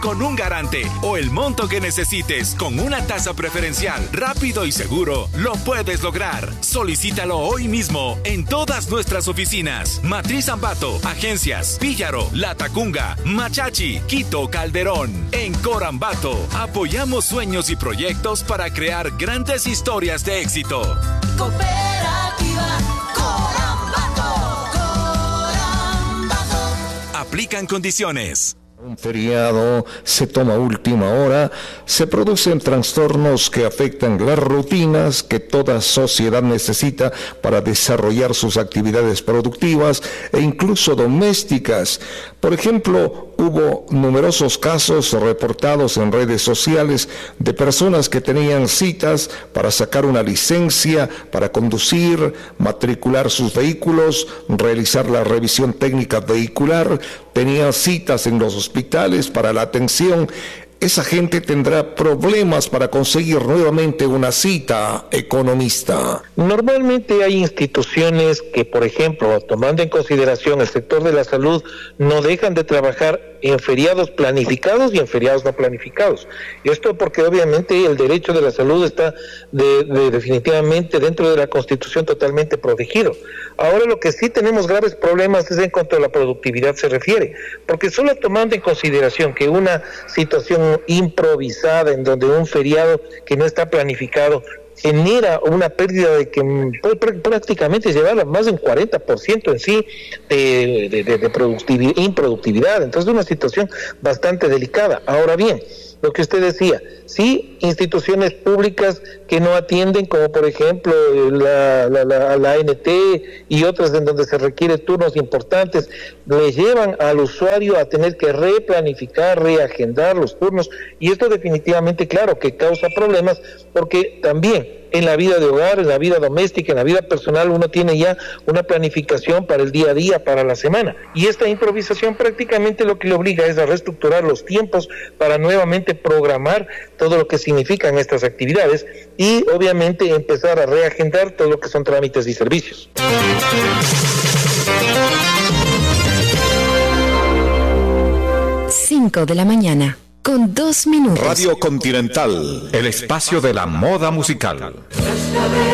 con un garante o el monto que necesites con una tasa preferencial, rápido y seguro, lo puedes lograr. Solicítalo hoy mismo en todas nuestras oficinas. Matriz Ambato, Agencias, Píllaro, Latacunga, Machachi, Quito, Calderón. En Corambato, apoyamos sueños y proyectos para crear grandes historias de éxito. Cooperativa Corambato. Aplican condiciones. Un feriado, se toma última hora, se producen trastornos que afectan las rutinas que toda sociedad necesita para desarrollar sus actividades productivas e incluso domésticas. Por ejemplo, hubo numerosos casos reportados en redes sociales de personas que tenían citas para sacar una licencia, para conducir, matricular sus vehículos, realizar la revisión técnica vehicular, tenían citas en los hospitales para la atención. Esa gente tendrá problemas para conseguir nuevamente una cita, economista. Normalmente hay instituciones que, por ejemplo, tomando en consideración el sector de la salud, no dejan de trabajar en feriados planificados y en feriados no planificados. Esto porque obviamente el derecho de la salud está definitivamente dentro de la Constitución totalmente protegido. Ahora lo que sí tenemos graves problemas es en cuanto a la productividad se refiere, porque solo tomando en consideración que una situación improvisada en donde un feriado que no está planificado genera una pérdida de que puede prácticamente llevar a más de un 40% en sí de improductividad. Entonces es una situación bastante delicada. Ahora bien, lo que usted decía, sí, instituciones públicas que no atienden, como por ejemplo la ANT y otras en donde se requieren turnos importantes, le llevan al usuario a tener que replanificar, reagendar los turnos, y esto definitivamente, claro, que causa problemas, porque también en la vida de hogar, en la vida doméstica, en la vida personal, uno tiene ya una planificación para el día a día, para la semana, y esta improvisación prácticamente lo que le obliga es a reestructurar los tiempos para nuevamente programar todo lo que significan estas actividades y obviamente empezar a reagendar todo lo que son trámites y servicios. 5 de la mañana, con 2 minutos. Radio Continental, el espacio de la moda musical.